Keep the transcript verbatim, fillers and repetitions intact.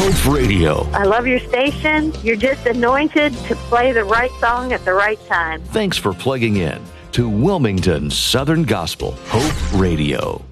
Hope Radio. I love your station. You're just anointed to play the right song at the right time. Thanks for plugging in to Wilmington Southern Gospel Hope Radio.